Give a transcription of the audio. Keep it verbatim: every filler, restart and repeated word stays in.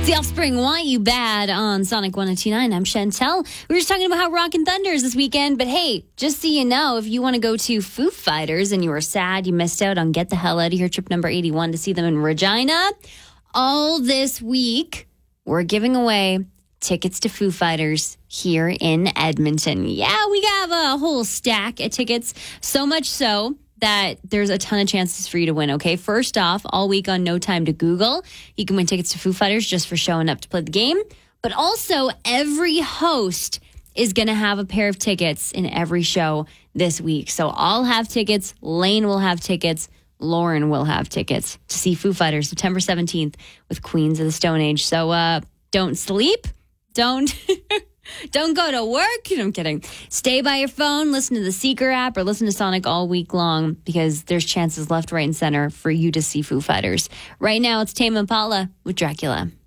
It's The Offspring, Want You Bad on Sonic one oh two point nine. I'm Chantel. We were just talking about how Rockin' Thunder is this weekend. But hey, just so you know, if you want to go to Foo Fighters and you were sad you missed out on Get the Hell Out of Here trip number eighty-one to see them in Regina, all this week we're giving away tickets to Foo Fighters here in Edmonton. Yeah, we have a whole stack of tickets. So much so that there's a ton of chances for you to win, okay? First off, all week on No Time to Google, you can win tickets to Foo Fighters just for showing up to play the game. But also, every host is going to have a pair of tickets in every show this week. So I'll have tickets, Lane will have tickets, Lauren will have tickets to see Foo Fighters September seventeenth with Queens of the Stone Age. So uh, don't sleep, don't... Don't go to work. I'm kidding. Stay by your phone, listen to the Seeker app, or listen to Sonic all week long because there's chances left, right, and center for you to see Foo Fighters. Right now, it's Tame Impala with Dracula.